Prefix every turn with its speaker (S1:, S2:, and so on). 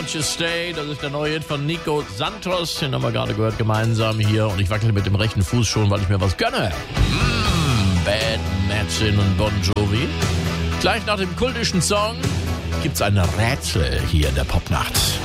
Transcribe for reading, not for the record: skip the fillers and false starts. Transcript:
S1: Just Stay, das ist der neue Hit von Nico Santos, den haben wir gerade gehört gemeinsam hier und ich wackel mit dem rechten Fuß schon, weil ich mir was gönne. Bad Mädchen und Bon Jovi. Gleich nach dem kultischen Song gibt's ein Rätsel hier in der Popnacht.